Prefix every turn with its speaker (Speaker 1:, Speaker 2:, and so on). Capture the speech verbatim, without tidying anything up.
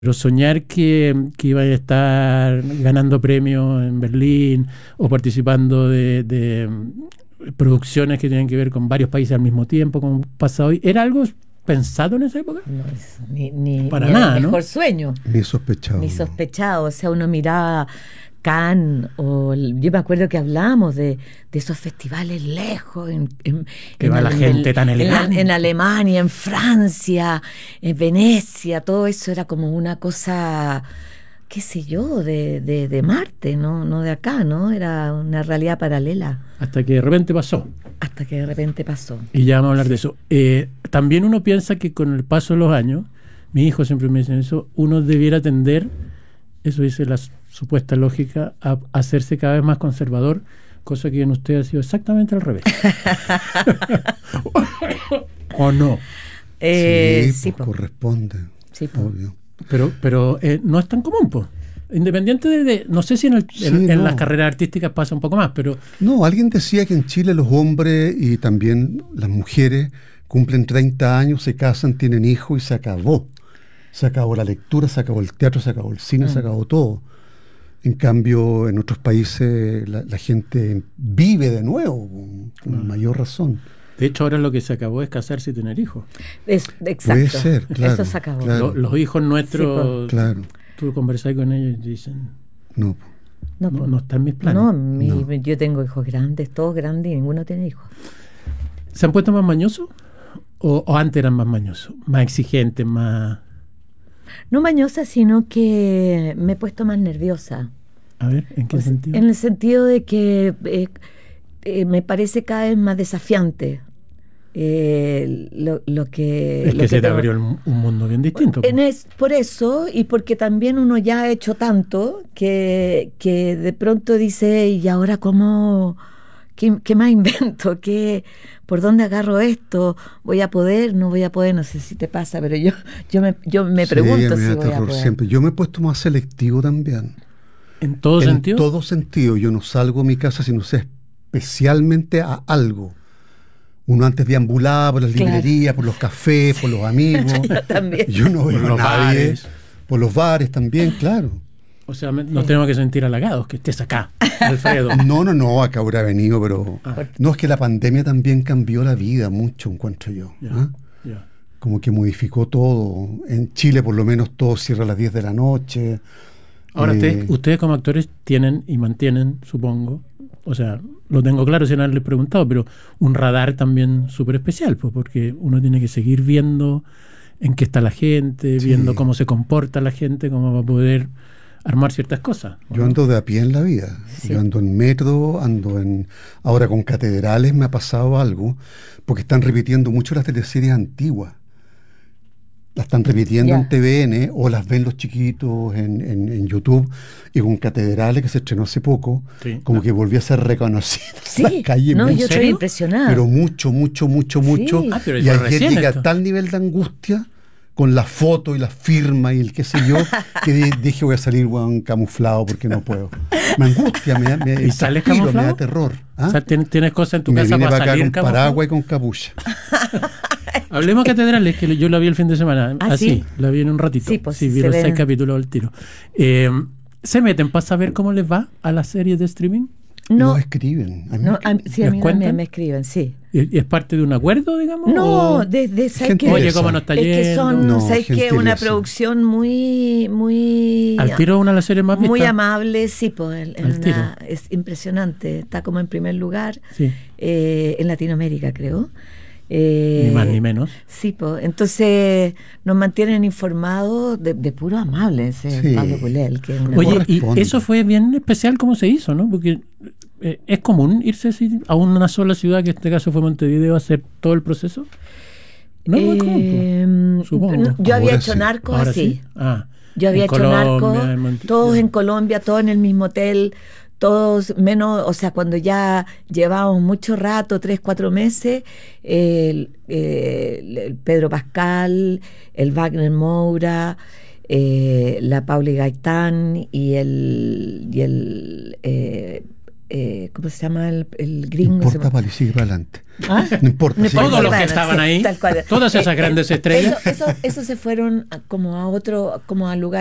Speaker 1: Pero soñar que, que iba a estar ganando premios en Berlín o participando de, de producciones que tienen que ver con varios países al mismo tiempo, como pasa hoy, ¿era algo pensado en esa época?
Speaker 2: No, es, ni, ni,
Speaker 1: Para
Speaker 2: ni
Speaker 1: nada,
Speaker 2: el mejor
Speaker 1: ¿no?
Speaker 2: sueño.
Speaker 3: Ni sospechado.
Speaker 2: Ni
Speaker 3: ¿no?
Speaker 2: sospechado. O sea, uno miraba Cannes, o el- yo me acuerdo que hablábamos de, de esos festivales lejos, en, en,
Speaker 1: Que
Speaker 2: en
Speaker 1: va la
Speaker 2: Ale-
Speaker 1: gente tan
Speaker 2: en la-
Speaker 1: elegante.
Speaker 2: en Alemania, en Francia, en Venecia, todo eso era como una cosa, qué sé yo, de, de, de Marte, ¿no? No de acá, ¿no? Era una realidad paralela,
Speaker 1: Hasta que de repente pasó.
Speaker 2: hasta que de repente pasó.
Speaker 1: Y ya vamos a hablar de eso. Eh, también uno piensa que con el paso de los años, mi hijo siempre me dice eso, uno debiera tender, eso dice la s- supuesta lógica, a hacerse cada vez más conservador, cosa que en usted ha sido exactamente al revés. ¿O no?
Speaker 2: Eh,
Speaker 3: sí,
Speaker 2: sí,
Speaker 3: pues
Speaker 2: po.
Speaker 3: corresponde.
Speaker 2: Sí, po.
Speaker 3: Obvio.
Speaker 1: Pero, pero eh, no es tan común, pues. Independiente de, de- no sé si en, el-
Speaker 3: Sí,
Speaker 1: en- en
Speaker 3: no.
Speaker 1: las carreras artísticas pasa un poco más, pero
Speaker 3: No, alguien decía que en Chile los hombres y también las mujeres cumplen treinta años, se casan, tienen hijos y se acabó. Se acabó la lectura, se acabó el teatro, se acabó el cine, se acabó todo. En cambio, en otros países la, la gente vive de nuevo, con, con mayor razón.
Speaker 1: de hecho ahora lo que se acabó es casarse y tener hijos.
Speaker 2: Es, exacto.
Speaker 3: Puede ser, claro,
Speaker 2: Eso se acabó.
Speaker 3: claro.
Speaker 1: Lo- los hijos nuestros,
Speaker 3: Claro,
Speaker 1: tú conversás con ellos y dicen,
Speaker 3: no.
Speaker 1: no,
Speaker 2: po.
Speaker 1: no está en mis planes.
Speaker 2: No, mi-
Speaker 3: No.
Speaker 2: yo tengo hijos grandes, todos grandes y ninguno tiene hijos.
Speaker 1: ¿Se han puesto más mañosos? ¿O, o antes eran más mañosos? Más exigentes, más...
Speaker 2: No mañosa, sino que me he puesto más nerviosa.
Speaker 1: A ver, ¿en qué
Speaker 2: O sea,
Speaker 1: sentido?
Speaker 2: En el sentido de que eh, eh, me parece cada vez más desafiante eh, lo, lo que...
Speaker 1: es
Speaker 2: lo
Speaker 1: que se te
Speaker 2: tengo-
Speaker 1: abrió el mu- un mundo bien distinto.
Speaker 2: En
Speaker 1: po.
Speaker 2: es, por eso, y porque también uno ya ha hecho tanto que, que de pronto dice, ¿y ahora cómo? ¿Qué, qué más invento? ¿Qué, ¿Por dónde agarro esto? ¿Voy a poder? ¿No voy a poder? No sé si te pasa, pero yo, yo, me, yo me
Speaker 3: Sí,
Speaker 2: pregunto
Speaker 3: a mí me
Speaker 2: si
Speaker 3: da
Speaker 2: voy a
Speaker 3: terror
Speaker 2: poder.
Speaker 3: siempre. Yo me he puesto más selectivo también.
Speaker 1: ¿En todo
Speaker 3: en
Speaker 1: sentido?
Speaker 3: todo sentido. Yo no salgo de mi casa si no sé especialmente a algo. Uno antes deambulaba por las
Speaker 2: Claro.
Speaker 3: librerías, por los cafés, por los amigos.
Speaker 2: Yo también.
Speaker 3: Yo no veo
Speaker 1: Por
Speaker 3: a
Speaker 1: los
Speaker 3: nadie.
Speaker 1: bares.
Speaker 3: Por los bares también, claro.
Speaker 1: O sea, me- nos tenemos que sentir halagados que estés acá, Alfredo.
Speaker 3: No, no, no, acá habrá venido, pero...
Speaker 1: Ah.
Speaker 3: No, es que la pandemia también cambió la vida mucho, encuentro yo.
Speaker 1: Ya,
Speaker 3: ¿ah?
Speaker 1: ya.
Speaker 3: Como que modificó todo. En Chile, por lo menos, todo cierra a las diez de la noche.
Speaker 1: Ahora,
Speaker 3: Eh,
Speaker 1: ustedes, ustedes como actores tienen y mantienen, supongo, o sea, lo tengo claro sin haberles preguntado, pero un radar también súper especial, pues, porque uno tiene que seguir viendo en qué está la gente,
Speaker 3: Sí.
Speaker 1: viendo cómo se comporta la gente, cómo va a poder armar ciertas cosas. ¿o
Speaker 3: Yo
Speaker 1: no?
Speaker 3: ando de a pie en la vida.
Speaker 2: Sí.
Speaker 3: Yo ando en metro, ando en... Ahora con catedrales me ha pasado algo, porque están repitiendo mucho las teleseries antiguas. Las están repitiendo
Speaker 2: Ya.
Speaker 3: en T V N o las ven los chiquitos en, en, en YouTube. Y con catedrales, que se estrenó hace poco,
Speaker 1: Sí.
Speaker 3: como que volvió a ser reconocido en
Speaker 2: Sí,
Speaker 3: las calles.
Speaker 2: no,
Speaker 3: mucho.
Speaker 2: yo estoy
Speaker 1: serio?
Speaker 2: impresionada.
Speaker 3: Pero mucho, mucho, mucho,
Speaker 2: Sí.
Speaker 3: mucho.
Speaker 1: Ah, pero
Speaker 3: y
Speaker 1: fue
Speaker 3: ayer
Speaker 1: recién
Speaker 3: llegué a
Speaker 1: esto.
Speaker 3: tal nivel de angustia con la foto y la firma y el qué sé yo, que di- dije voy a salir weón, camuflado porque no puedo. Me angustia, me, da- me,
Speaker 1: ¿Y sales
Speaker 3: transpiro, me
Speaker 1: camuflado?
Speaker 3: da terror. ¿ah?
Speaker 1: O sea, ¿tienes, tienes cosas en tu
Speaker 3: Y me
Speaker 1: casa
Speaker 3: vine
Speaker 1: para
Speaker 3: para acá
Speaker 1: salir
Speaker 3: con
Speaker 1: camuflado?
Speaker 3: paraguas y con capucha.
Speaker 1: Hablemos de catedrales, que yo la vi el fin de semana.
Speaker 2: ¿Ah,
Speaker 1: así,
Speaker 2: sí?
Speaker 1: la vi en un ratito.
Speaker 2: Sí, pues,
Speaker 1: sí,
Speaker 2: sí,
Speaker 1: vi
Speaker 2: se
Speaker 1: los
Speaker 2: ve.
Speaker 1: seis capítulos del tiro. Eh, ¿Se meten para saber cómo les va a las series de streaming?
Speaker 2: No,
Speaker 3: No escriben. A mí
Speaker 2: no,
Speaker 3: me
Speaker 2: a, sí, a
Speaker 1: ¿Les
Speaker 2: mí
Speaker 1: cuentan?
Speaker 2: también me escriben, sí.
Speaker 1: ¿Y, y es parte de un acuerdo, digamos?
Speaker 2: No,
Speaker 1: o-
Speaker 2: desde, ¿sabes
Speaker 3: Gente
Speaker 2: qué?
Speaker 1: Oye, ¿cómo no está
Speaker 2: Es que
Speaker 1: yendo?
Speaker 2: son,
Speaker 3: No,
Speaker 2: ¿sabes qué? Una
Speaker 3: gentileza.
Speaker 2: producción muy, muy...
Speaker 1: Al tiro una de las series más vistas.
Speaker 2: Muy amable, sí, pues, el-
Speaker 1: Al
Speaker 2: en
Speaker 1: tiro.
Speaker 2: una- es impresionante. Está como en primer lugar
Speaker 1: Sí,
Speaker 2: eh, en Latinoamérica, creo. Eh,
Speaker 1: ni más ni menos.
Speaker 2: Sí, pues, entonces nos mantienen informados de, de puro amable ese
Speaker 3: Sí.
Speaker 2: Pablo Culel. Que es una
Speaker 1: Oye,
Speaker 2: cosa-
Speaker 1: y
Speaker 3: corresponde.
Speaker 1: eso fue bien especial cómo se hizo, ¿no? Porque eh, es común irse así a una sola ciudad, que en este caso fue Montevideo, a hacer todo el proceso. No es muy común,
Speaker 2: Eh,
Speaker 1: pues, supongo.
Speaker 2: Yo había
Speaker 3: Ahora
Speaker 2: hecho
Speaker 3: sí.
Speaker 2: narcos
Speaker 1: Ahora
Speaker 2: así.
Speaker 1: sí. Ah,
Speaker 2: Yo había
Speaker 1: en
Speaker 2: hecho
Speaker 1: Colombia,
Speaker 2: narcos,
Speaker 1: en Monte-
Speaker 2: todos
Speaker 1: ya.
Speaker 2: en Colombia, todos en el mismo hotel, todos menos, o sea, cuando ya llevábamos mucho rato, tres, cuatro meses, el, el- el Pedro Pascal, el Wagner Moura, eh, la Pauli Gaitán y el, y el eh, eh, ¿cómo se llama el, el
Speaker 3: No
Speaker 2: gringo?
Speaker 3: importa,
Speaker 2: Se-
Speaker 3: vale, sigue para adelante.
Speaker 2: ¿Ah?
Speaker 3: No importa.
Speaker 2: No
Speaker 3: sigue
Speaker 2: importa.
Speaker 1: Todos los que
Speaker 2: Bueno,
Speaker 1: estaban
Speaker 2: sí,
Speaker 1: ahí,
Speaker 2: tal cual.
Speaker 1: todas esas
Speaker 2: Eh,
Speaker 1: grandes
Speaker 2: eh,
Speaker 1: estrellas.
Speaker 2: Eso, eso, eso se fueron a- como a otro, como a lugar